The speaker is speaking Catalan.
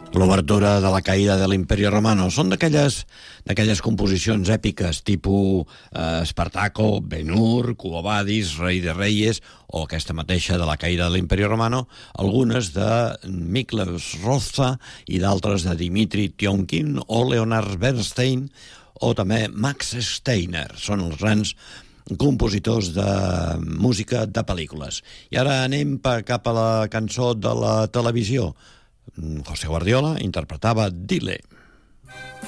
L'obertura de la caïda de l'Imperi Romano són d'aquelles composicions èpiques tipus Espartaco, Ben-Hur, Quo Vadis, Rei de Reyes, o aquesta mateixa de la caïda de l'Imperi Romano, algunes de Miklos Rozsa i d'altres de Dimitri Tiomkin o Leonard Bernstein o també Max Steiner. Són els grans compositors de música de pel·lícules. I ara anem cap a la cançó de la televisió. José Guardiola interpretava Dile.